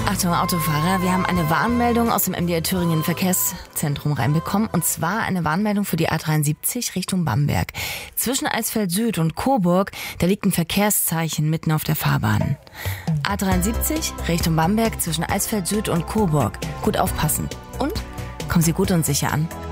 Achtung, Autofahrer, wir haben eine Warnmeldung aus dem MDR Thüringen Verkehrszentrum reinbekommen. Und zwar eine Warnmeldung für die A73 Richtung Bamberg. Zwischen Eisfeld Süd und Coburg, da liegt ein Verkehrszeichen mitten auf der Fahrbahn. A73 Richtung Bamberg zwischen Eisfeld Süd und Coburg. Gut aufpassen. Und kommen Sie gut und sicher an.